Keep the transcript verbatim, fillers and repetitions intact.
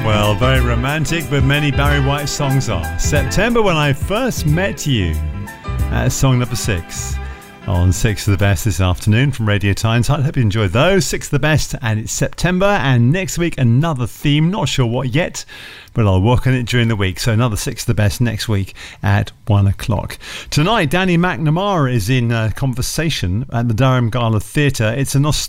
Well, very romantic, but many Barry White songs are. September, When I First Met You, at song number six on Six of the Best this afternoon from Radio Times. I hope you enjoyed those. Six of the Best, and it's September, and next week another theme. Not sure what yet, but I'll work on it during the week. So another Six of the Best next week at one o'clock. Tonight, Danny McNamara is in uh, conversation at the Durham Gala Theatre. It's a nostalgic